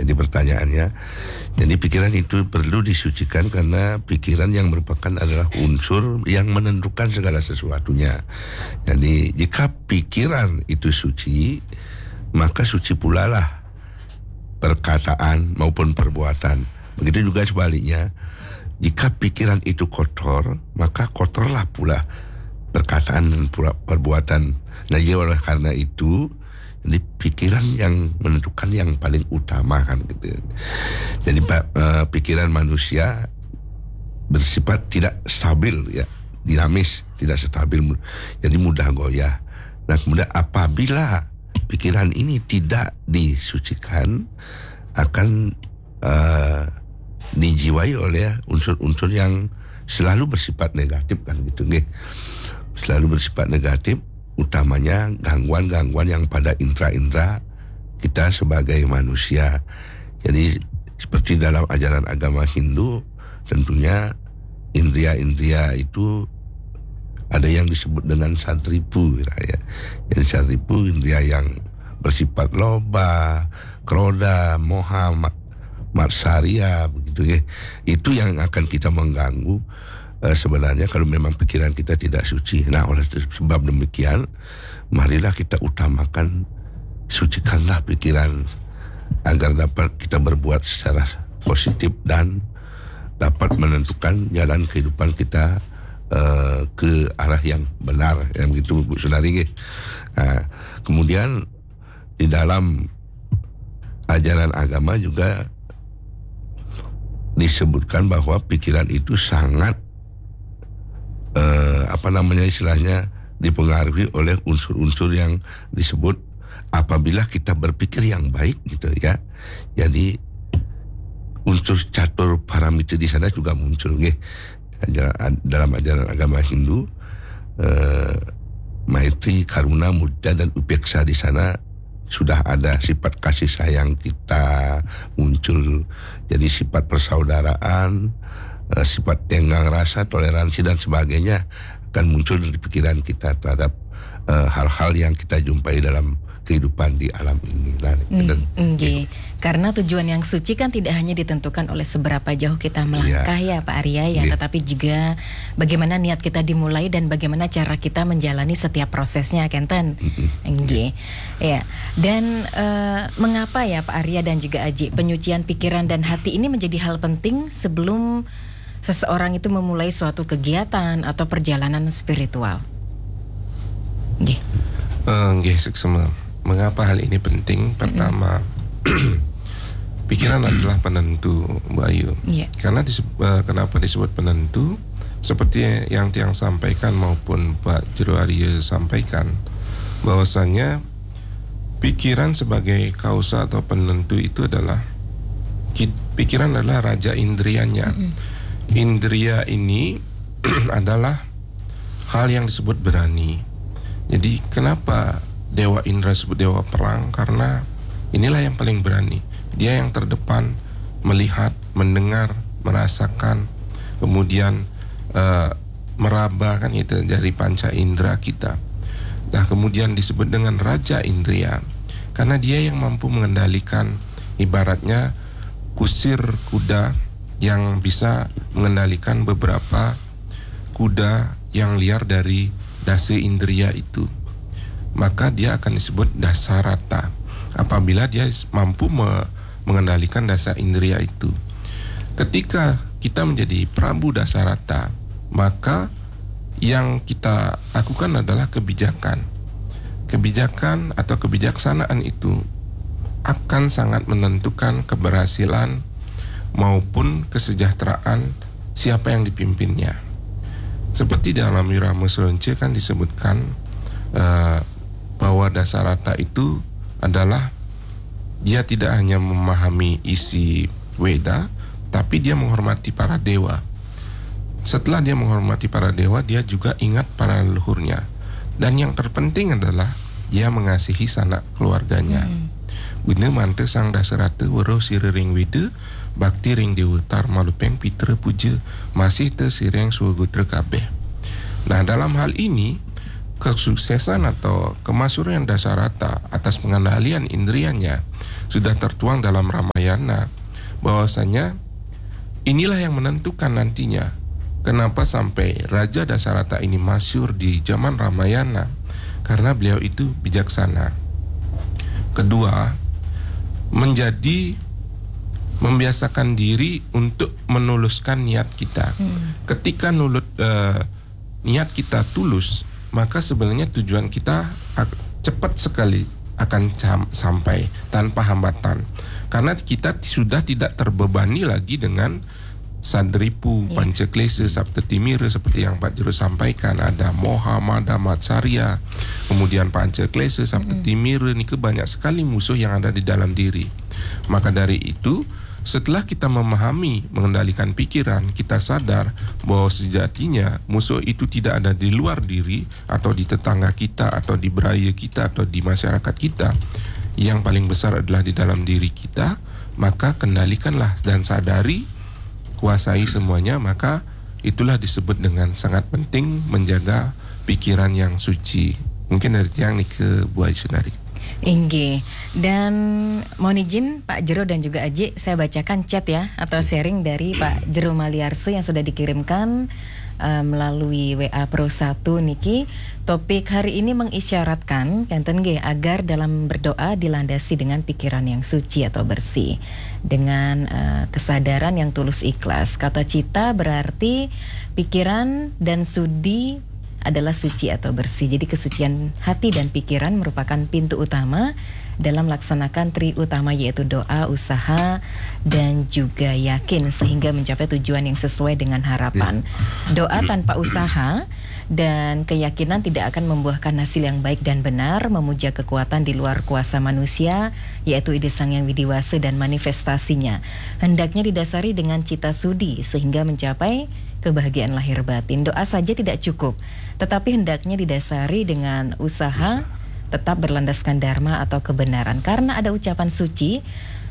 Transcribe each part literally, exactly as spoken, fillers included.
Jadi pertanyaannya, jadi pikiran itu perlu disucikan karena pikiran yang merupakan adalah unsur yang menentukan segala sesuatunya. Jadi jika pikiran itu suci, maka suci pula lah perkataan maupun perbuatan. Begitu juga sebaliknya, jika pikiran itu kotor, maka kotorlah pula perkataan dan perbuatan. Nah, jadi oleh karena itu, jadi pikiran yang menentukan yang paling utama kan gitu. Jadi uh, pikiran manusia bersifat tidak stabil ya, dinamis, tidak stabil, jadi mudah goyah. Nah, kemudian apabila pikiran ini tidak disucikan, akan uh, dijiwai oleh unsur-unsur yang selalu bersifat negatif kan gitu nih. Selalu bersifat negatif, utamanya gangguan-gangguan yang pada indera-indera kita sebagai manusia. Jadi seperti dalam ajaran agama Hindu, tentunya indria-indria itu ada yang disebut dengan satripu ya. Jadi satripu indria yang bersifat loba, kroda, moha, matsarya begitu ya. Itu yang akan kita mengganggu uh, sebenarnya kalau memang pikiran kita tidak suci. Nah, oleh sebab demikian, marilah kita utamakan, sucikanlah pikiran agar dapat kita berbuat secara positif dan dapat menentukan jalan kehidupan kita uh, ke arah yang benar, yang begitu Bu Sundari. Nah, kemudian di dalam ajaran agama juga disebutkan bahwa pikiran itu sangat uh, apa namanya istilahnya dipengaruhi oleh unsur-unsur yang disebut apabila kita berpikir yang baik gitu ya. Jadi unsur catur paramita di sana juga muncul nih dalam ajaran agama Hindu. Uh, Maitri, Karuna, Mudda dan Upeksa di sana sudah ada sifat kasih sayang kita muncul. Jadi sifat persaudaraan, sifat tenggang rasa, toleransi dan sebagainya akan muncul dari pikiran kita terhadap uh, hal-hal yang kita jumpai dalam kehidupan di alam ini. Nah, mm, gitu. Karena tujuan yang suci kan tidak hanya ditentukan oleh seberapa jauh kita melangkah ya, ya Pak Arya ya, ya, tetapi juga bagaimana niat kita dimulai dan bagaimana cara kita menjalani setiap prosesnya, Kenten. Mm-hmm. Ya. Dan uh, mengapa ya Pak Arya dan juga Aji, penyucian pikiran dan hati ini menjadi hal penting sebelum seseorang itu memulai suatu kegiatan atau perjalanan spiritual? Nggih. Uh, nggih, seksama. Mengapa hal ini penting? Pertama, mm-hmm. pikiran adalah penentu, Bu Ayu. Yeah. Karena disebut, uh, kenapa disebut penentu? Seperti yang Tiang sampaikan maupun Pak Jero Arya sampaikan, bahwasanya pikiran sebagai kausa atau penentu itu adalah pikiran adalah raja indrianya. Mm-hmm. Indria ini adalah hal yang disebut berani. Jadi kenapa Dewa Indra disebut dewa perang? Karena inilah yang paling berani. Dia yang terdepan, melihat, mendengar, merasakan, kemudian uh, meraba kan itu dari panca indera kita. Nah, kemudian disebut dengan Raja Indria karena dia yang mampu mengendalikan, ibaratnya kusir kuda yang bisa mengendalikan beberapa kuda yang liar dari dasa indria itu. Maka dia akan disebut dasarata apabila dia mampu me- mengendalikan dasa indria itu. Ketika kita menjadi Prabu Dasarata, maka yang kita lakukan adalah kebijakan. Kebijakan atau kebijaksanaan itu akan sangat menentukan keberhasilan maupun kesejahteraan siapa yang dipimpinnya. Seperti dalam Wirama Seronce kan disebutkan uh, bahwa Dasarata itu adalah dia tidak hanya memahami isi Weda, tapi dia menghormati para dewa. Setelah dia menghormati para dewa, dia juga ingat para leluhurnya. Dan yang terpenting adalah dia mengasihi sanak keluarganya. Wina mante sang Dasarata waro sirering wida, bakti ring dewatar malupeng pitra puja, masih te sireng suagutra kabeh. Nah, dalam hal ini, kesuksesan atau kemasyhuran Dasarata atas pengendalian indrianya sudah tertuang dalam Ramayana, bahwasanya inilah yang menentukan nantinya kenapa sampai Raja Dasarata ini masyhur di zaman Ramayana, karena beliau itu bijaksana. Kedua, menjadi membiasakan diri untuk menuluskan niat kita. Hmm. Ketika nulut uh, niat kita tulus, maka sebenarnya tujuan kita cepat sekali akan sampai tanpa hambatan. Karena kita sudah tidak terbebani lagi dengan Sadripu, yeah. Pancaklesa, Saptatimira seperti yang Pak Jero sampaikan. Ada Moha, Mada, Matsarya, kemudian Pancaklesa, Saptatimira, mm-hmm. ini banyak sekali musuh yang ada di dalam diri. Maka dari itu, setelah kita memahami, mengendalikan pikiran, kita sadar bahwa sejatinya musuh itu tidak ada di luar diri atau di tetangga kita atau di beraya kita atau di masyarakat kita. Yang paling besar adalah di dalam diri kita. Maka kendalikanlah dan sadari, kuasai semuanya. Maka itulah disebut dengan sangat penting menjaga pikiran yang suci. Mungkin dari yang nih ke Bu Ayu Sundari. Inggi. Dan mohon izin Pak Jero dan juga Aji, saya bacakan chat ya atau sharing dari Pak Jero Maliarse yang sudah dikirimkan uh, melalui W A Pro satu niki. Topik hari ini mengisyaratkan kenten nggih agar dalam berdoa dilandasi dengan pikiran yang suci atau bersih, dengan uh, kesadaran yang tulus ikhlas. Kata cita berarti pikiran dan sudi adalah suci atau bersih. Jadi kesucian hati dan pikiran merupakan pintu utama dalam melaksanakan tri utama, yaitu doa, usaha, dan juga yakin sehingga mencapai tujuan yang sesuai dengan harapan. Doa tanpa usaha dan keyakinan tidak akan membuahkan hasil yang baik dan benar. Memuja kekuatan di luar kuasa manusia, yaitu ide Sang Yang Widiwasa dan manifestasinya, hendaknya didasari dengan cita sudi sehingga mencapai kebahagiaan lahir batin. Doa saja tidak cukup, tetapi hendaknya didasari dengan usaha, tetap berlandaskan dharma atau kebenaran. Karena ada ucapan suci,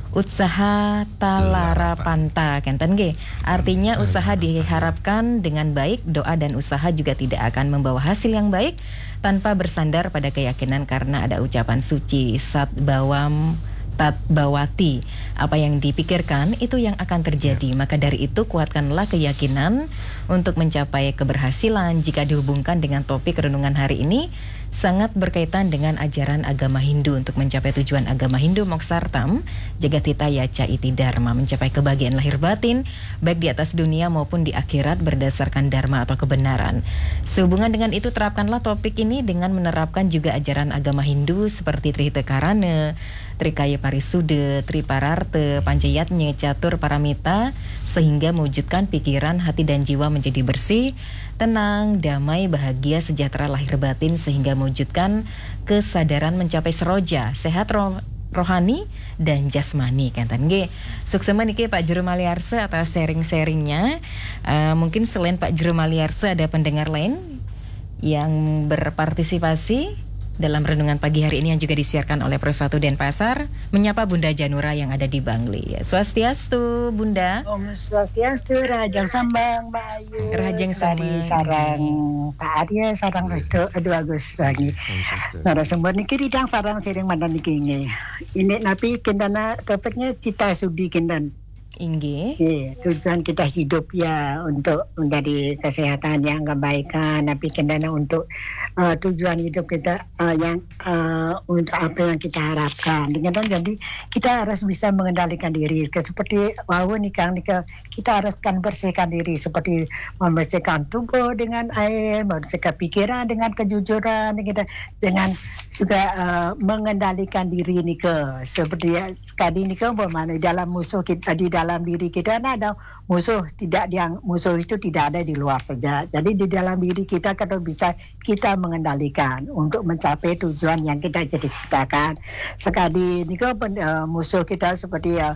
usaha talara panta, kenten nggih. Artinya usaha diharapkan dengan baik, doa dan usaha juga tidak akan membawa hasil yang baik tanpa bersandar pada keyakinan, karena ada ucapan suci, sat bawam tat bawati, apa yang dipikirkan itu yang akan terjadi. Maka dari itu kuatkanlah keyakinan untuk mencapai keberhasilan. Jika dihubungkan dengan topik renungan hari ini, sangat berkaitan dengan ajaran agama Hindu. Untuk mencapai tujuan agama Hindu moksartam jagatita yaca iti dharma, mencapai kebahagiaan lahir batin baik di atas dunia maupun di akhirat berdasarkan dharma atau kebenaran. Sehubungan dengan itu, terapkanlah topik ini dengan menerapkan juga ajaran agama Hindu seperti Trihita Karana, Trikaya Parisude, Tripararte, Pancayatnya, Catur Paramita, sehingga mewujudkan pikiran, hati dan jiwa menjadi bersih, tenang, damai, bahagia, sejahtera lahir batin, sehingga mewujudkan kesadaran mencapai seroja, sehat roh, rohani dan jasmani. Kantan nggih. Suksema niki Pak Jero Maliarse atas sharing-sharingnya. Uh, mungkin selain Pak Jero Maliarse ada pendengar lain yang berpartisipasi dalam renungan pagi hari ini yang juga disiarkan oleh Pro satu Denpasar, menyapa Bunda Janura yang ada di Bangli. Swastiastu Bunda. Om Swastiastu, Rajang Sambang Mbak Ayu. Rajang Sambang. Sarang Pak Arya, sarang Resto Adu Agus lagi. Narasumber niki didang sarang sering mandan niki nge. Ini napi kendana topiknya cita sudi kendan. Inggi. Yeah, tujuan kita hidup ya untuk menjadi kesehatan yang kebaikan, tapi kendana untuk uh, tujuan hidup kita uh, yang uh, untuk apa yang kita harapkan. Dengan jadi kita harus bisa mengendalikan diri. Seperti wawu nikah nikah kita haruskan bersihkan diri, seperti membersihkan tubuh dengan air, membersihkan pikiran dengan kejujuran, kita dengan juga uh, mengendalikan diri nikah. Seperti sekali nikah bermakna dalam musuh kita di dalam dalam diri kita ada musuh, tidak yang musuh itu tidak ada di luar saja. Jadi di dalam diri kita kalau bisa kita mengendalikan untuk mencapai tujuan yang kita cita-citakan. Sekali ni kan uh, musuh kita seperti uh,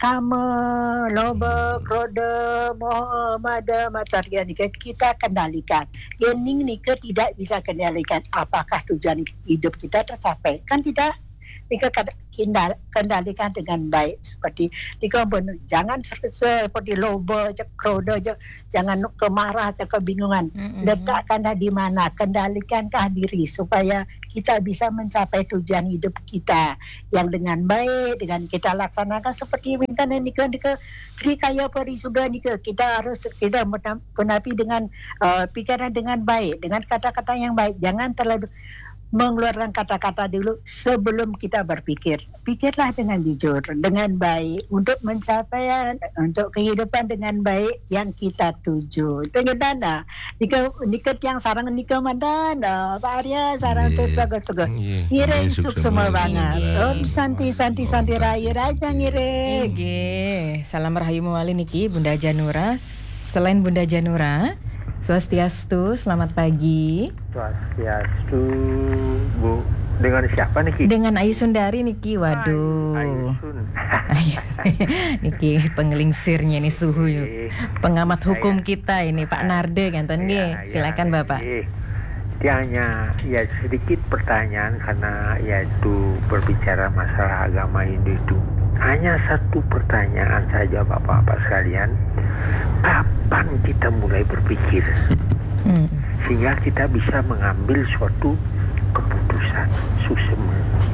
kama, loba, kroda, moha, mada, macarya ni kita kendalikan. Yang ni ke tidak bisa kendalikan apakah tujuan hidup kita tercapai. Kan tidak. Tika kendalikan dengan baik seperti tika benar, jangan seperti loba, krodo, jangan kemarah atau kebingungan. Mm-hmm. Letakkanlah di mana, kendalikankah diri supaya kita bisa mencapai tujuan hidup kita yang dengan baik, dengan kita laksanakan seperti minta nika nika trikaya parisuda nika, kita harus kita menapi dengan uh, pikiran dengan baik, dengan kata-kata yang baik, jangan terlalu mengeluarkan kata-kata dulu sebelum kita berpikir. Pikirlah dengan jujur, dengan baik untuk mencapai untuk kehidupan dengan baik yang kita tuju. Tengah dah. Nika niket yang sarang nika mandana Pak Arya sarang tu bagus tu. Ngire suk semua banget. Om santi santi santi raya raja ngire. Nggih. Salam rahayu mawali niki Bunda Janura. Selain Bunda Janura, Swastiastu, selamat pagi. Swastiastu, Bu. Dengan siapa Niki? Dengan Ayu Sundari Niki. Waduh. Ayu Sun. Niki pengelingsirnya nih suhu. Pengamat hukum kita ini Pak Narde kan nggih. Silakan Bapak. Dia hanya ya sedikit pertanyaan karena yaitu berbicara masalah agama Hindu itu. Hanya satu pertanyaan saja Bapak-bapak sekalian. Kapan kita mulai berpikir hmm. sehingga kita bisa mengambil suatu keputusan susema?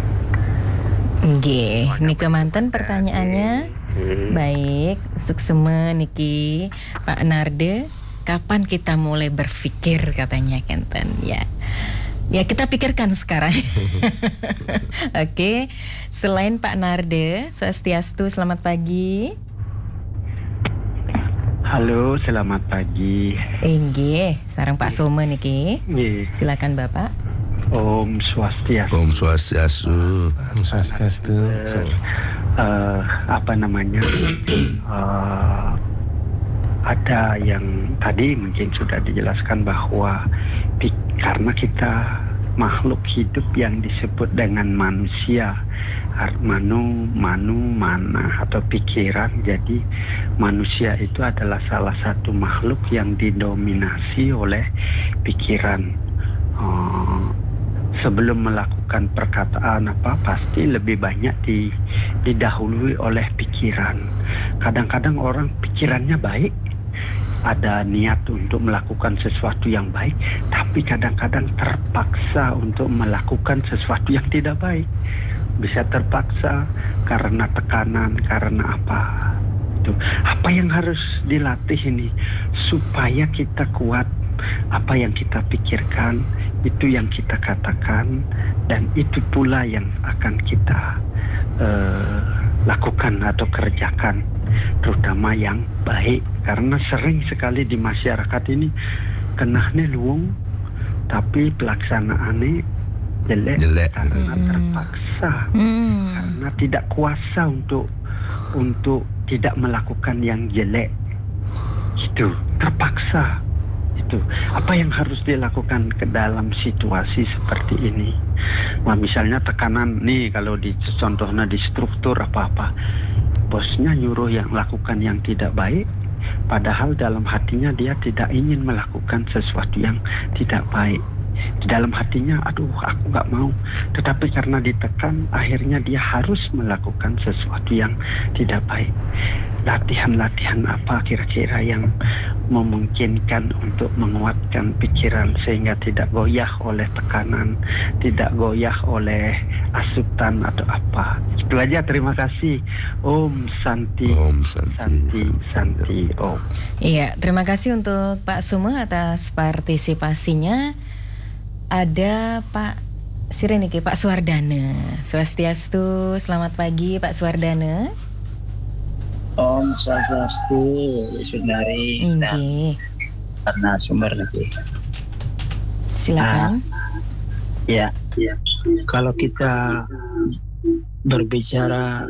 Nggih, niki manten pertanyaannya. Okay. Baik, suksema niki Pak Narde, kapan kita mulai berpikir katanya kenten ya. Ya kita pikirkan sekarang. Oke, okay. Selain Pak Narde, Swastiastu, selamat pagi. Halo, selamat pagi. Nggih, sareng Pak Soma niki. Nggih. Silakan Bapak. Om Swastiastu. Om Swastiastu. Om Swastiastu. Uh, uh, apa namanya? uh, ada yang tadi mungkin sudah dijelaskan bahwa di, karena kita makhluk hidup yang disebut dengan manusia, manu, manu, mana atau pikiran. Jadi manusia itu adalah salah satu makhluk yang didominasi oleh pikiran. Uh, sebelum melakukan perkataan apa pasti lebih banyak di, didahului oleh pikiran. Kadang-kadang orang pikirannya baik, ada niat untuk melakukan sesuatu yang baik, tapi kadang-kadang terpaksa untuk melakukan sesuatu yang tidak baik. Bisa terpaksa karena tekanan, karena apa? Itu. Apa yang harus dilatih ini supaya kita kuat? Apa yang kita pikirkan, itu yang kita katakan, dan itu pula yang akan kita uh, lakukan atau kerjakan, terutama yang baik. Karena sering sekali di masyarakat ini kenahnya luwung, tapi pelaksanaannya jelek, jelek. Karena hmm. terpaksa, hmm. karena tidak kuasa untuk untuk tidak melakukan yang jelek. Itu terpaksa. Itu apa yang harus dilakukan ke dalam situasi seperti ini. Nah, misalnya tekanan nih, kalau di contohnya di struktur apa-apa, bosnya nyuruh yang lakukan yang tidak baik, padahal dalam hatinya dia tidak ingin melakukan sesuatu yang tidak baik. Di dalam hatinya, aduh aku gak mau, tetapi karena ditekan akhirnya dia harus melakukan sesuatu yang tidak baik. Latihan-latihan apa kira-kira yang memungkinkan untuk menguatkan pikiran sehingga tidak goyah oleh tekanan, tidak goyah oleh asutan atau apa. Itu aja, terima kasih. Om Santi. Om Santi. Santi, Santi. Om. Iya, terima kasih untuk Pak Suma atas partisipasinya. Ada Pak Sireniki, Pak Suwardana. Swastiastu, selamat pagi Pak Suwardana. Om Swastiastu, Sundari. Nggih. Karena sumber nanti. Silakan. Ah, ya, ya. Kalau kita berbicara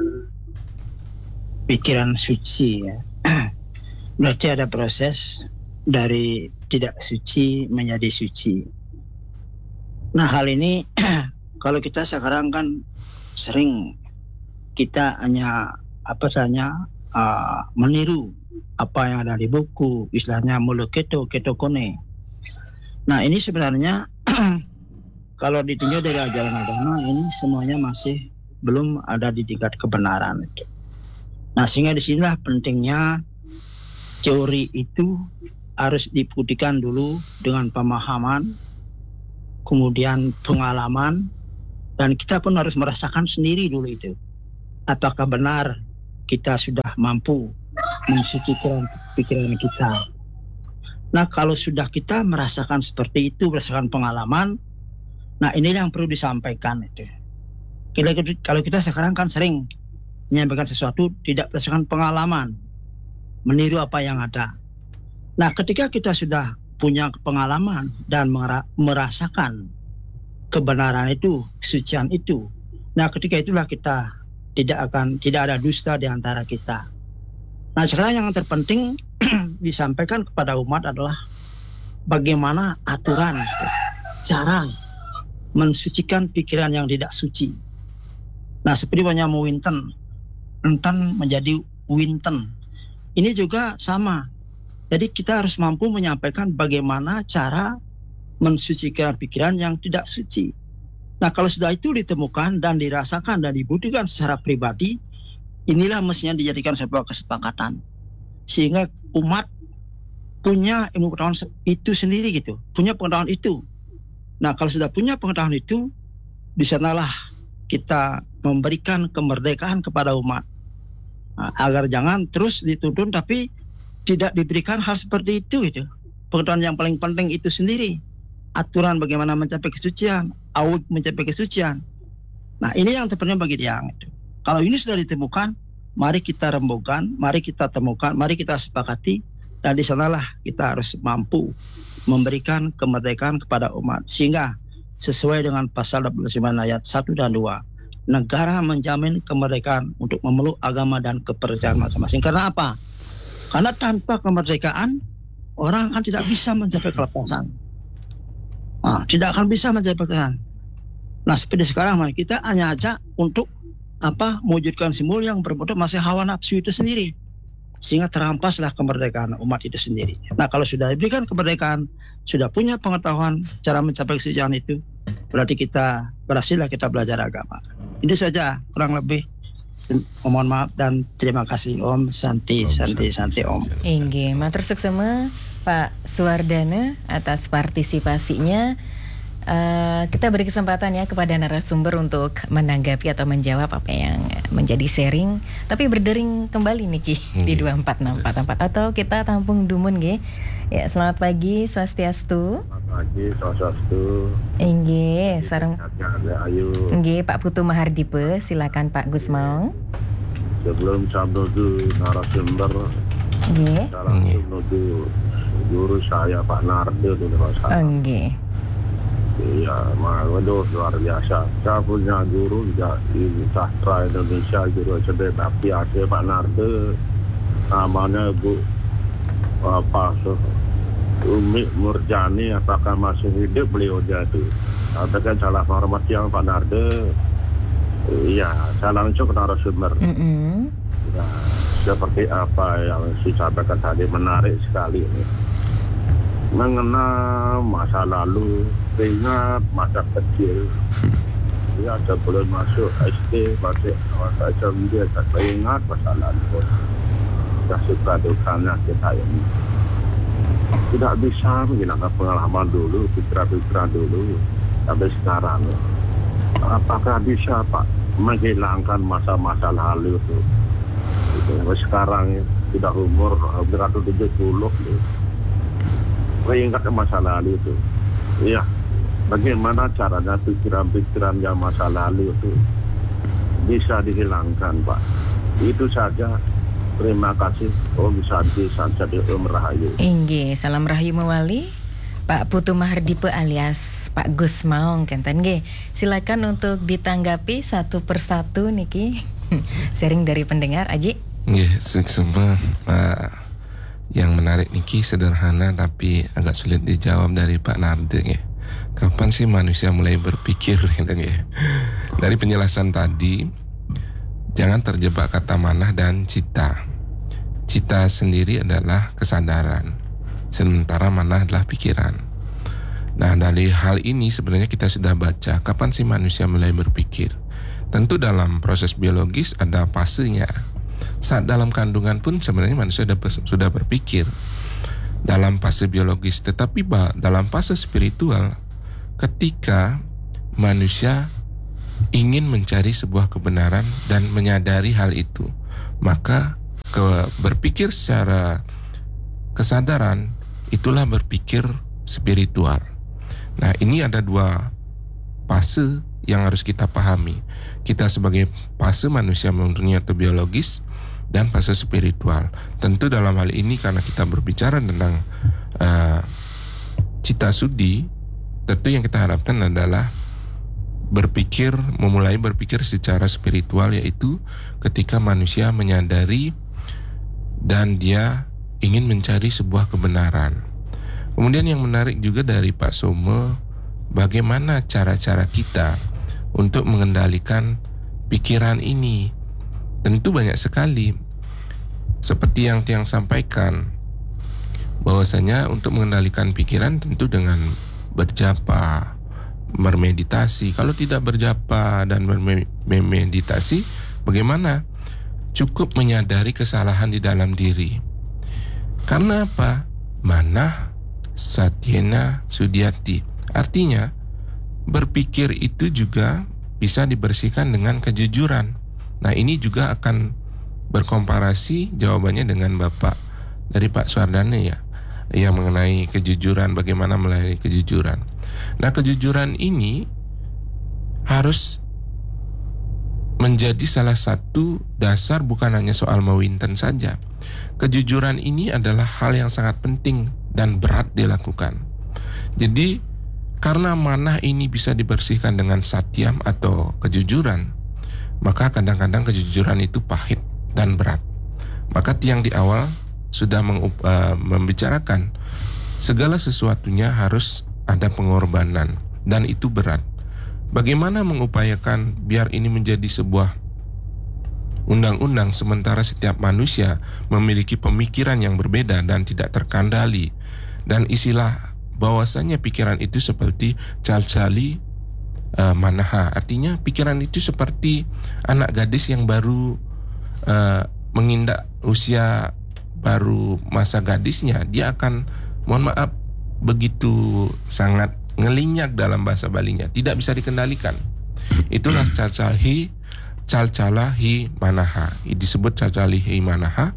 pikiran suci, ya, berarti ada proses dari tidak suci menjadi suci. Nah, hal ini kalau kita sekarang kan sering kita hanya apa saja uh, meniru apa yang ada di buku, istilahnya muluketo keto kone. Nah, ini sebenarnya kalau ditinjau dari ajaran agama ini semuanya masih belum ada di tingkat kebenaran itu. Nah, sehingga disinilah pentingnya teori itu harus dibuktikan dulu dengan pemahaman, kemudian pengalaman, dan kita pun harus merasakan sendiri dulu itu. Apakah benar kita sudah mampu mensucikan pikiran kita. Nah, kalau sudah kita merasakan seperti itu, merasakan pengalaman, nah ini yang perlu disampaikan itu. Kalau kita sekarang kan sering menyampaikan sesuatu tidak berdasarkan pengalaman, meniru apa yang ada. Nah, ketika kita sudah punya pengalaman dan merasakan kebenaran itu, kesucian itu, nah ketika itulah kita tidak akan tidak ada dusta di antara kita. Nah, sekarang yang terpenting disampaikan kepada umat adalah bagaimana aturan, cara mensucikan pikiran yang tidak suci. Nah, seperti banyak mau winten, enten menjadi winten. Ini juga sama. Jadi kita harus mampu menyampaikan bagaimana cara mensucikan pikiran yang tidak suci. Nah, kalau sudah itu ditemukan dan dirasakan dan dibuktikan secara pribadi, inilah mestinya dijadikan sebuah kesepakatan. Sehingga umat punya ilmu pengetahuan itu sendiri gitu, punya pengetahuan itu. Nah, kalau sudah punya pengetahuan itu, di sanalah kita memberikan kemerdekaan kepada umat. Nah, agar jangan terus dituntun tapi tidak diberikan hal seperti itu gitu. Pengetahuan yang paling penting itu sendiri. Aturan bagaimana mencapai kesucian, awik mencapai kesucian. Nah, ini yang terpenting bagi Tiang itu. Kalau ini sudah ditemukan, mari kita rembukan, mari kita temukan, mari kita sepakati, dan di sanalah kita harus mampu memberikan kemerdekaan kepada umat. Sehingga sesuai dengan pasal dua puluh sembilan ayat satu dan dua, negara menjamin kemerdekaan untuk memeluk agama dan kepercayaan masing-masing. Karena apa? Karena tanpa kemerdekaan, orang akan tidak bisa mencapai kelepasan. Nah, tidak akan bisa mencapai kelepasan. Nah, seperti sekarang kita hanya aja untuk apa mewujudkan simbol yang berbentuk masih hawa nafsu itu sendiri, sehingga terampaslah kemerdekaan umat itu sendiri. Nah, kalau sudah diberikan kemerdekaan, sudah punya pengetahuan cara mencapai kesucian itu, berarti kita berhasillah kita belajar agama. Ini saja kurang lebih. Mohon maaf dan terima kasih. Om Santi, Santi, Santi Om. Inggih, matur suksema Pak Suwardana atas partisipasinya. Uh, kita beri kesempatan ya kepada narasumber untuk menanggapi atau menjawab apa yang menjadi sharing. Tapi berdering kembali Niki hmm. di dua empat enam empat empat atau kita tampung dumun nggih. Ya, selamat pagi Swastiastu. Selamat pagi Swastiastu. Inggih, sareng ayo. Nggih, Pak Putu Mahardipe, silakan Pak Gus Maung. Sebelum sampai ke narasumber, nggih. Salam menuju guru saya Pak Narde dulu Pak. Nggih. Iya, waduh luar biasa. Saya punya guru juga di sastra Indonesia, guru S D tapi ada Pak Narde, namanya Bu apa Umi Murjani, apakah masih hidup beliau jadi? Katakan salah hormat yang Pak Narde. Iya, saya langsung ke narasumber. Mm-hmm. Ya, seperti apa yang disampaikan tadi menarik sekali ini. Mengenal masa lalu, ingat masa kecil. Ya, sebelum masuk S D, masih masa S M P, saya ingat masa lalu. Kita suka dukanya kita ini. Tidak bisa menghilangkan pengalaman dulu, pikiran-pikiran dulu, sampai sekarang. Apakah bisa Pak menghilangkan masa-masa lalu itu? Sampai sekarang tidak umur beratus tujuh puluh. Mengingat masa lalu itu. Iya, bagaimana caranya pikiran-pikiran yang masa lalu itu bisa dihilangkan Pak? Itu saja. Terima kasih. Om Santi, Santi Om Rahayu. Inggih, salam rahayu mewali. Pak Putu Mahardipe alias Pak Gus Maung kenten nggih. Silakan untuk ditanggapi satu persatu niki. Sharing dari pendengar Aji. Nggih, semua uh, yang menarik niki sederhana tapi agak sulit dijawab dari Pak Narde nggih. Kapan sih manusia mulai berpikir gitu nggih? Dari penjelasan tadi, jangan terjebak kata manah dan cita. Cita sendiri adalah kesadaran, sementara manah adalah pikiran. Nah, dari hal ini sebenarnya kita sudah baca kapan sih manusia mulai berpikir. Tentu dalam proses biologis ada fasenya. Saat dalam kandungan pun sebenarnya manusia sudah, sudah berpikir dalam fase biologis. Tetapi bah, dalam fase spiritual, ketika manusia ingin mencari sebuah kebenaran dan menyadari hal itu, maka ke, berpikir secara kesadaran itulah berpikir spiritual. Nah, ini ada dua fase yang harus kita pahami. Kita sebagai fase manusia menurutnya atau biologis dan fase spiritual. Tentu dalam hal ini karena kita berbicara tentang uh, cita sudi, tentu yang kita harapkan adalah berpikir, memulai berpikir secara spiritual, yaitu ketika manusia menyadari dan dia ingin mencari sebuah kebenaran. Kemudian yang menarik juga dari Pak Some, bagaimana cara-cara kita untuk mengendalikan pikiran ini. Tentu banyak sekali. Seperti yang Tiang sampaikan, bahwasanya untuk mengendalikan pikiran tentu dengan berjapa, bermeditasi. Kalau tidak berjapa dan bermeditasi, bagaimana? Cukup menyadari kesalahan di dalam diri. Karena apa? Manah satyena sudyati. Artinya, berpikir itu juga bisa dibersihkan dengan kejujuran. Nah, ini juga akan berkomparasi jawabannya dengan Bapak dari Pak Suardane ya, yang mengenai kejujuran, bagaimana melalui kejujuran. Nah, kejujuran ini harus menjadi salah satu dasar, bukan hanya soal mawinten saja. Kejujuran ini adalah hal yang sangat penting dan berat dilakukan. Jadi, karena manah ini bisa dibersihkan dengan satyam atau kejujuran, maka kadang-kadang kejujuran itu pahit dan berat. Maka Tiang di awal sudah mengup, uh, membicarakan segala sesuatunya harus ada pengorbanan dan itu berat. Bagaimana mengupayakan biar ini menjadi sebuah undang-undang sementara setiap manusia memiliki pemikiran yang berbeda dan tidak terkendali, dan istilah bahwasanya pikiran itu seperti calcali Uh, manaha, artinya pikiran itu seperti anak gadis yang baru uh, mengindak usia baru masa gadisnya. Dia akan, mohon maaf, begitu sangat ngelinyak dalam bahasa Balinya, tidak bisa dikendalikan. Itulah calcalahi calcalahi manaha, disebut calcalahi manaha.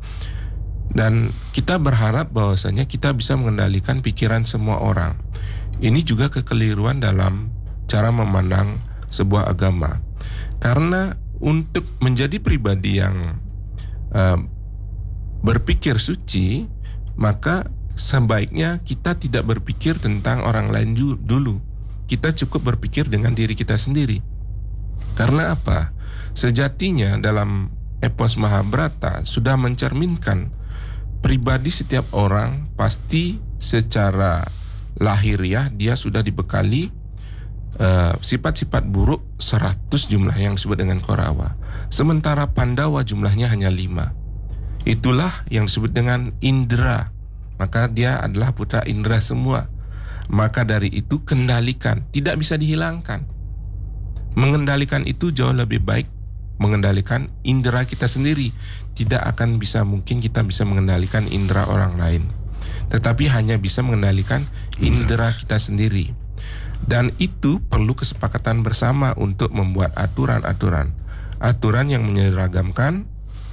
Dan kita berharap bahwasanya kita bisa mengendalikan pikiran semua orang. Ini juga kekeliruan dalam cara memandang sebuah agama. Karena untuk menjadi pribadi yang uh, berpikir suci, maka sebaiknya kita tidak berpikir tentang orang lain dulu. Kita cukup berpikir dengan diri kita sendiri. Karena apa? Sejatinya dalam epos Mahabharata sudah mencerminkan pribadi setiap orang pasti secara lahiriah dia sudah dibekali Uh, sifat-sifat buruk seratus jumlah yang disebut dengan Korawa. Sementara Pandawa jumlahnya hanya lima. Itulah yang disebut dengan Indra. Maka dia adalah putra Indra semua. Maka dari itu kendalikan, tidak bisa dihilangkan. Mengendalikan itu jauh lebih baik mengendalikan indera kita sendiri. Tidak akan bisa mungkin kita bisa mengendalikan indera orang lain, tetapi hanya bisa mengendalikan indera kita sendiri. Dan itu perlu kesepakatan bersama untuk membuat aturan-aturan Aturan yang menyeragamkan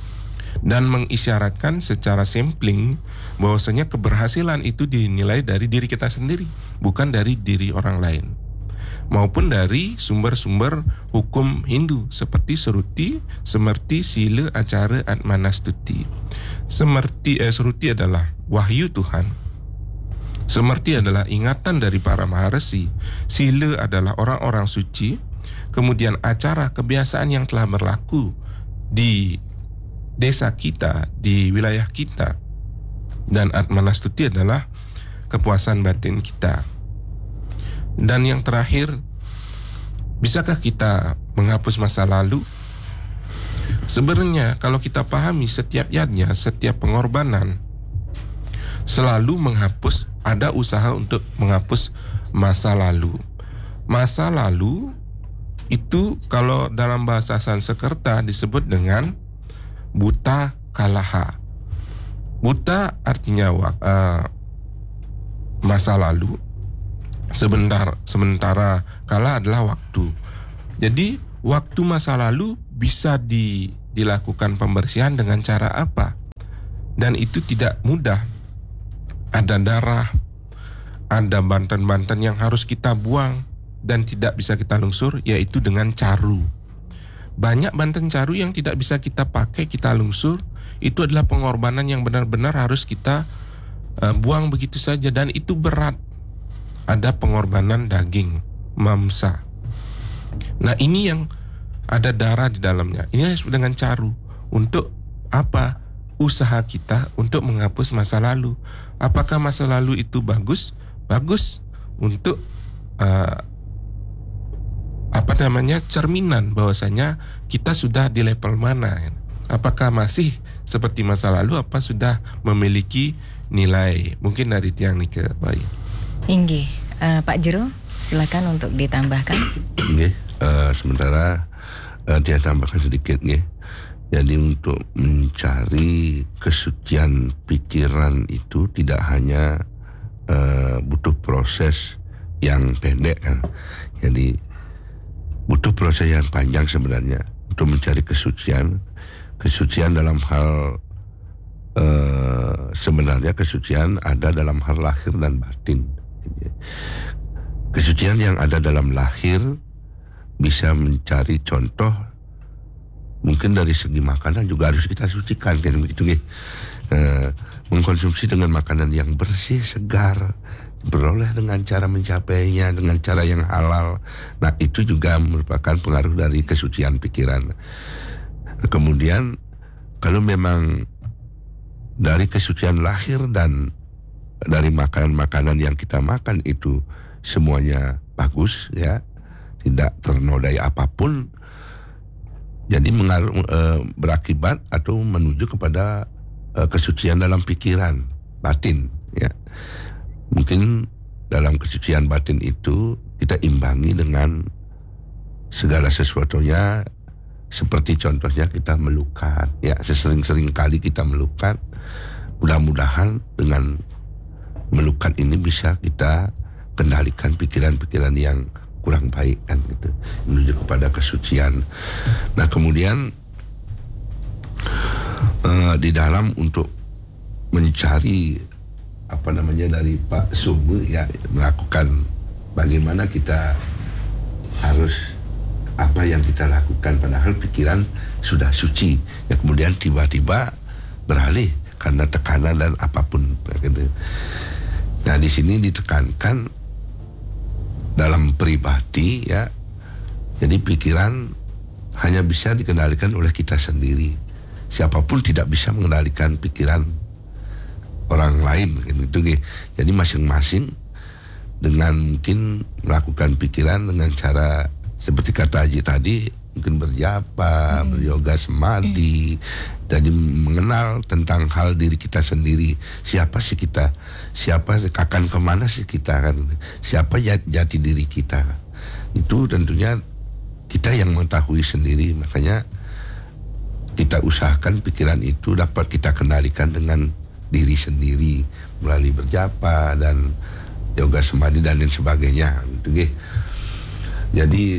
dan mengisyaratkan secara sampling bahwasanya keberhasilan itu dinilai dari diri kita sendiri, bukan dari diri orang lain, maupun dari sumber-sumber hukum Hindu seperti Sruti, Smrti, Sila, Acara, Atmanastuti. Smrti, eh, Sruti adalah wahyu Tuhan. Smrti adalah ingatan dari para maharesi. Sila adalah orang-orang suci. Kemudian acara, kebiasaan yang telah berlaku di desa kita, di wilayah kita. Dan Atmanastuti adalah kepuasan batin kita. Dan yang terakhir, bisakah kita menghapus masa lalu? Sebenarnya kalau kita pahami setiap yadnya, setiap pengorbanan selalu menghapus, ada usaha untuk menghapus masa lalu. Masa lalu itu kalau dalam bahasa Sanskerta disebut dengan buta kalaha. Buta artinya uh, masa lalu, sebentar sementara kala adalah waktu. Jadi waktu masa lalu bisa di, dilakukan pembersihan dengan cara apa? Dan itu tidak mudah. Ada darah, ada banten-banten yang harus kita buang dan tidak bisa kita lungsur, yaitu dengan caru. Banyak banten caru yang tidak bisa kita pakai, kita lungsur, itu adalah pengorbanan yang benar-benar harus kita uh, buang begitu saja, dan itu berat. Ada pengorbanan daging, mamsa. Nah ini yang ada darah di dalamnya. Ini disebut dengan caru. Untuk apa? Usaha kita untuk menghapus masa lalu. Apakah masa lalu itu bagus? Bagus untuk uh, apa namanya cerminan bahwasanya kita sudah di level mana. Apakah masih seperti masa lalu? Apa sudah memiliki nilai? Mungkin dari tiang nih ke bayi. Inggih, uh, Pak Jero, silakan untuk ditambahkan. Nggih, uh, sementara uh, dia tambahkan sedikit nggih. Jadi untuk mencari kesucian pikiran itu tidak hanya uh, butuh proses yang pendek kan. Jadi butuh proses yang panjang sebenarnya untuk mencari kesucian. Kesucian dalam hal uh, sebenarnya kesucian ada dalam hal lahir dan batin. Kesucian yang ada dalam lahir bisa mencari contoh. Mungkin dari segi makanan juga harus kita sucikan kan begitu nih. E, mengkonsumsi dengan makanan yang bersih, segar, beroleh dengan cara mencapainya dengan cara yang halal. Nah, itu juga merupakan pengaruh dari kesucian pikiran. Kemudian kalau memang dari kesucian lahir dan dari makanan-makanan yang kita makan itu semuanya bagus ya, tidak ternodai apapun, jadi mengaruh, e, berakibat atau menuju kepada e, kesucian dalam pikiran batin ya. Mungkin dalam kesucian batin itu kita imbangi dengan segala sesuatunya, seperti contohnya kita melukat ya, sesering-sering kali kita melukat. Mudah-mudahan dengan melukat ini bisa kita kendalikan pikiran-pikiran yang kurang baik kan gitu, menuju kepada kesucian. Nah kemudian uh, di dalam untuk mencari apa namanya dari Pak Sumu ya, melakukan bagaimana kita harus apa yang kita lakukan padahal pikiran sudah suci ya, kemudian tiba-tiba beralih karena tekanan dan apapun gitu. Nah di sini ditekankan dalam pribadi ya, jadi pikiran hanya bisa dikendalikan oleh kita sendiri. Siapapun tidak bisa mengendalikan pikiran orang lain gitu. Jadi masing-masing dengan mungkin melakukan pikiran dengan cara seperti kata Haji tadi, mungkin berjapa, hmm. beryoga samadhi, hmm. jadi mengenal tentang hal diri kita sendiri. Siapa sih kita? Siapa akan kemana sih kita kan? Siapa jati diri kita? Itu tentunya kita yang mengetahui sendiri. Makanya kita usahakan pikiran itu dapat kita kendalikan dengan diri sendiri melalui berjapa dan yoga samadhi dan lain sebagainya. Gitu, jadi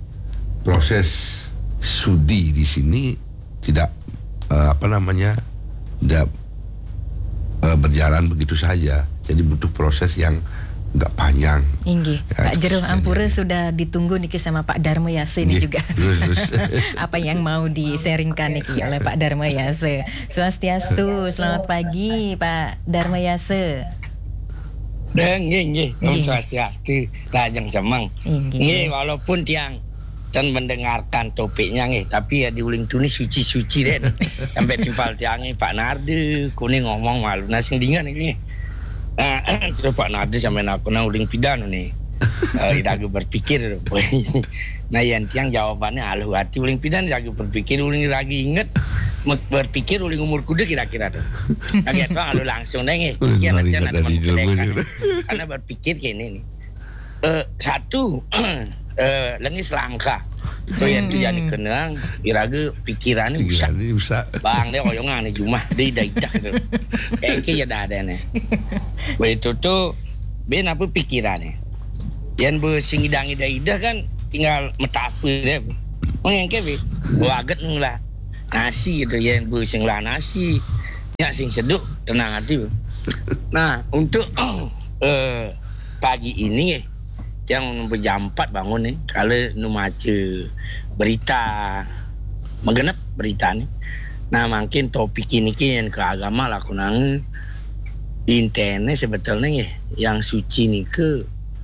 proses sudi di sini tidak uh, apa namanya tidak uh, berjalan begitu saja. Jadi butuh proses yang agak panjang. Inggih, ya, Pak Jero Ampura ya. Sudah ditunggu niki sama Pak Dharma Yase ini juga. Apa yang mau di-sharingkan niki oleh Pak Dharma Yase. Swastiastu, selamat pagi Pak Dharma Yase. Nggih nggih, Om Swastiastu, lajeng semeng. Nggih, walaupun tiang dan mendengarkan topiknya nggih, tapi ya diuling tuni suci-suci deh. Sampai timpal tiangnya Pak Nardi, kuning ngomong malu nasi dingan ini. Nah, terus Pak Nardi sampai aku nang uling pidan nih. Eh, aku berpikir. Nah, yang tiang jawabannya aluh hati uling pidan, aku berpikir uling lagi inget. Berpikir uling umur kuda kira-kira tuh. Nah, gitu aluh langsung deh. Iya nanti nanti menceritakan. Karena berpikir kayak ini nih. Uh, satu, uh, lengis langka. So yang tu jadi kenang, iraga pikiran ni usah. usah. Bang dia oyongan ni Jumah, dia dah dah tu. Kayak ya dah ada ni. Begitu tu, ben apa pikiran ni? Yang bersingidang ida-ida kan tinggal metapa dia. Mengengke be, wagat lah nasi gitu yang bersinglah nasi. Ya sing seduk, tenang hati. Nah, untuk uh, pagi ini yang jam empat bangun ni, kalau nu baca berita mengenap berita ni. Nah, mungkin topik ini yang ke agama lah kunang intene sebetulnya yang suci ni ke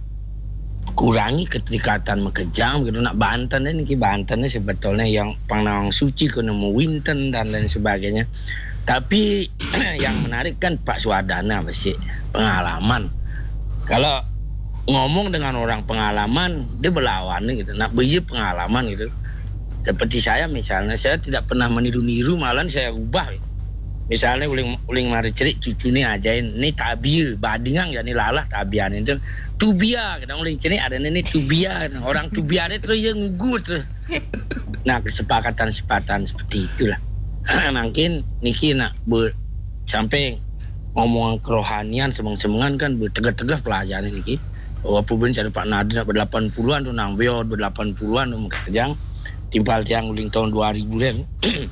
kurangi keterikatan mekejang gitu nak Banten ni ki Banten ni sebetulnya yang panang suci kena mau Winten dan lain sebagainya. Tapi yang menarik kan Pak Swadana masih pengalaman. Kalau ngomong dengan orang pengalaman, dia berlawan gitu. Nak beri pengalaman gitu. Seperti saya misalnya, saya tidak pernah meniru-niru, malah saya ubah. Misalnya uling uling mari cerik cucu ni ajain, ni tabia, badingang ya ni lalah tabian itu. Tubia, kadang uling cerik ada ni tubia, orang tubia ni terus yang ngugut. Nah, kesepakatan-kesepakatan seperti itulah. Mungkin niki nak ber, sampai ngomong kerohanian semang-semangan kan bertegah-tegah pelajaran niki. Walaupun pun saya Pak Nadir berdelapan puluhan tu nang biar berdelapan puluhan tu mengkejang timpal tiang uling tahun dua ribu lem.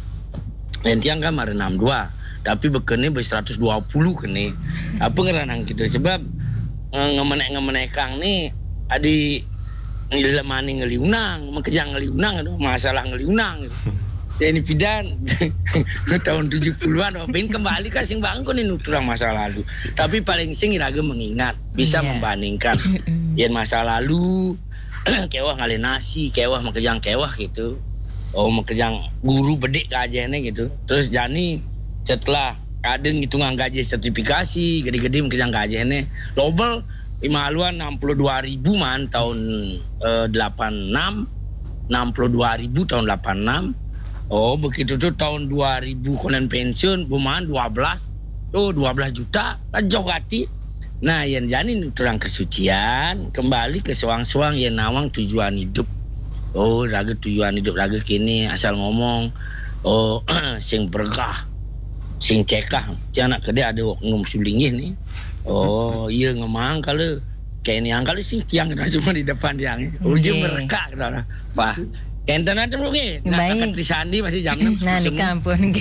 Dan tiang kan ada enam puluh dua tapi berkene ber seratus dua puluh kene. Apa ngeranang gitu sebab ngemenek-ngemenek kang ni adi ngilemani ngeliunang, mengkejang ngeliunang tu masalah ngeliunang gitu. Ini pidan tahun tujuh puluhan ben kembali ka sing bangkon ini nuturang masa lalu. Tapi paling sing iraga mengingat, bisa yeah. membandingkan yen masa lalu kewah ngale nasi, kewah mekejang kewah gitu. Oh mekejang guru bedek gajahnya gitu. Terus jani setelah kadang hitungan gaji sertifikasi, gede-gede mekejang gajahnya lobel lima haluan enam puluh dua ribu man tahun eh, delapan puluh enam, enam puluh dua ribu tahun delapan puluh enam. Oh begitu tuh tahun dua ribu konen pensiun buman dua belas tuh dua belas juta lah jauh hati. Nah yang janin terang kesucian kembali ke suang-suang yang nawang tujuan hidup. Oh raga tujuan hidup raga kini asal ngomong oh sing berkah sing cekah anak kedai ada oknum sulingih ni. Oh iya ngemang kalau kayak ni angkali sih tiang cuma di depan tiang ujung mereka kata wah kenten aja mungkin. Nah, kakak Trisandi masih jam enam. Nah, di kampung.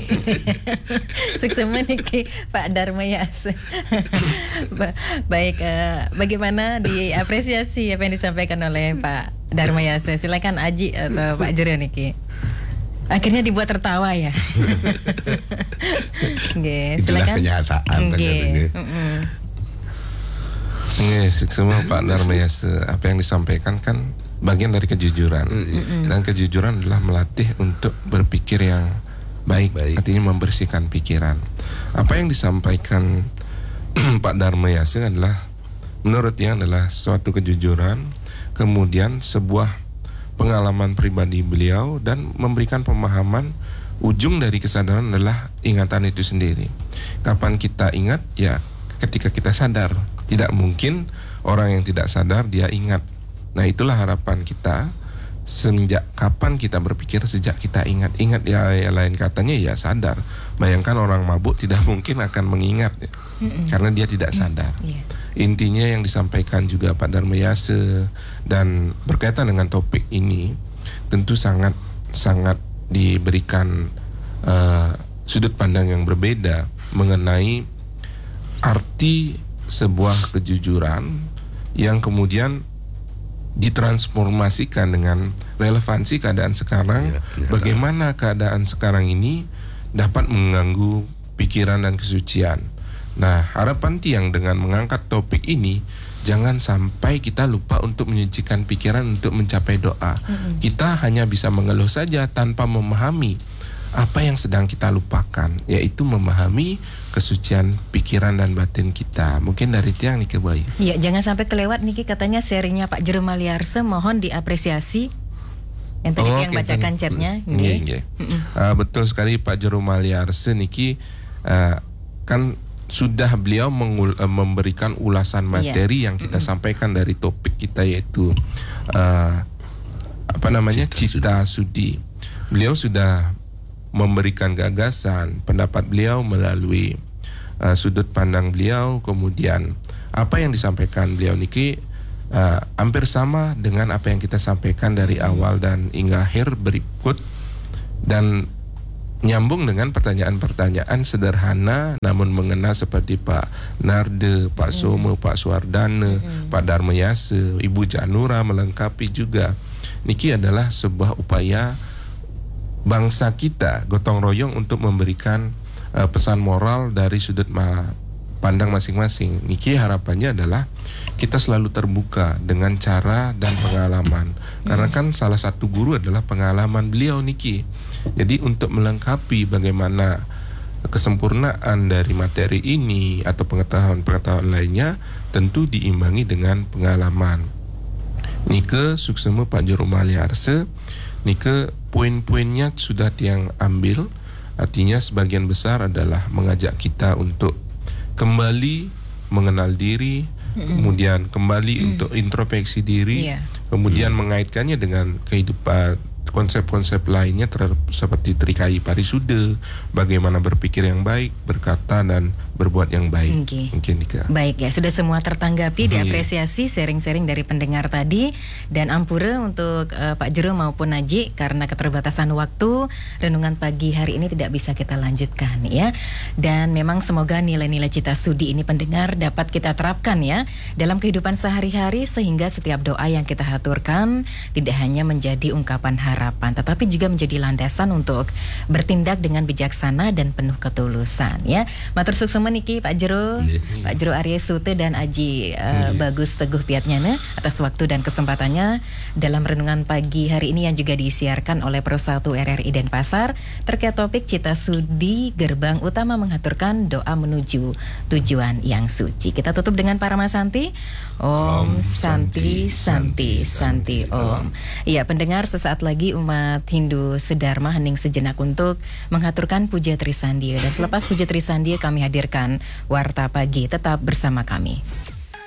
Suksema nih Pak Dharma Yase. Baik, uh, bagaimana diapresiasi apa yang disampaikan oleh Pak Dharma Yase? Silakan Aji atau Pak Jero nih. Akhirnya dibuat tertawa ya. Oke, silakan. Itulah kenyataan. Oke. Oke, suksema Pak Dharma Yase. Apa yang disampaikan kan bagian dari kejujuran. Mm-hmm. Dan kejujuran adalah melatih untuk berpikir yang baik, baik. Artinya membersihkan pikiran. Apa yang disampaikan Pak Dharma Yase adalah menurut dia adalah suatu kejujuran, kemudian sebuah pengalaman pribadi beliau dan memberikan pemahaman. Ujung dari kesadaran adalah ingatan itu sendiri. Kapan kita ingat? Ya ketika kita sadar. Tidak mungkin orang yang tidak sadar dia ingat. Nah itulah harapan kita. Sejak kapan kita berpikir? Sejak kita ingat. Ingat ya, ya lain katanya ya sadar. Bayangkan orang mabuk tidak mungkin akan mengingat ya, karena dia tidak sadar. Yeah. Intinya yang disampaikan juga Pak Dharma Yase dan berkaitan dengan topik ini tentu sangat sangat diberikan uh, sudut pandang yang berbeda mengenai arti sebuah kejujuran yang kemudian ditransformasikan dengan relevansi keadaan sekarang. Ya, ya, bagaimana keadaan sekarang ini dapat mengganggu pikiran dan kesucian. Nah, harapan tiang dengan mengangkat topik ini, jangan sampai kita lupa untuk menyucikan pikiran untuk mencapai doa. Mm-hmm. Kita hanya bisa mengeluh saja tanpa memahami apa yang sedang kita lupakan, yaitu memahami kesucian pikiran dan batin kita. Mungkin dari tiang nih Bayu. Iya, jangan sampai kelewat Niki, katanya sharingnya Pak Jero Maliarse mohon diapresiasi. Yang tadi oh, yang okay, bacakan chatnya. Iya, iya. Uh, betul sekali Pak Jero Maliarse Niki uh, kan sudah beliau mengul, uh, memberikan ulasan materi yeah. yang kita mm-hmm. sampaikan dari topik kita, yaitu uh, apa namanya Cita Sudi. Beliau sudah memberikan gagasan, pendapat beliau melalui uh, sudut pandang beliau, kemudian apa yang disampaikan beliau niki uh, hampir sama dengan apa yang kita sampaikan dari awal dan hingga akhir berikut, dan nyambung dengan pertanyaan-pertanyaan sederhana namun mengena seperti Pak Narde, Pak Somo, hmm. Pak Suardana, hmm. Pak Dharma Yasa, Ibu Janura melengkapi juga. Niki adalah sebuah upaya bangsa kita gotong royong untuk memberikan uh, pesan moral dari sudut ma- pandang masing-masing. Niki harapannya adalah kita selalu terbuka dengan cara dan pengalaman. Karena kan salah satu guru adalah pengalaman beliau Niki. Jadi untuk melengkapi bagaimana kesempurnaan dari materi ini atau pengetahuan-pengetahuan lainnya tentu diimbangi dengan pengalaman. Nike suksema Pak Juru Maliarse, Nike poin-poinnya sudah tiang ambil, artinya sebagian besar adalah mengajak kita untuk kembali mengenal diri, mm-hmm. kemudian kembali mm. untuk introspeksi diri, yeah. kemudian mm. mengaitkannya dengan kehidupan, konsep-konsep lainnya ter- seperti Trikai Parisuda, bagaimana berpikir yang baik, berkata dan berbuat yang baik. Okay. Mungkin Nika. Baik ya, sudah semua tertanggapi, hmm. diapresiasi sharing-sharing dari pendengar tadi, dan ampura untuk uh, Pak Jero maupun Naji karena keterbatasan waktu, renungan pagi hari ini tidak bisa kita lanjutkan ya. Dan memang semoga nilai-nilai Cita Sudi ini pendengar dapat kita terapkan ya dalam kehidupan sehari-hari, sehingga setiap doa yang kita haturkan tidak hanya menjadi ungkapan harapan, tetapi juga menjadi landasan untuk bertindak dengan bijaksana dan penuh ketulusan ya. Matur suksema niki Pak Jero, yeah. Pak Jero Arya Sute dan Aji uh, yeah. Bagus Teguh Piatnyana atas waktu dan kesempatannya dalam renungan pagi hari ini yang juga disiarkan oleh Pro satu R R I Denpasar terkait topik Cita Sudi, gerbang utama menghaturkan doa menuju tujuan yang suci. Kita tutup dengan Paramasanti. Om Santi Santi Santi Om. Iya pendengar, sesaat lagi umat Hindu Sedharma hening sejenak untuk menghaturkan puja Trisandia, dan selepas puja Trisandia kami hadirkan Warta Pagi. Tetap bersama kami.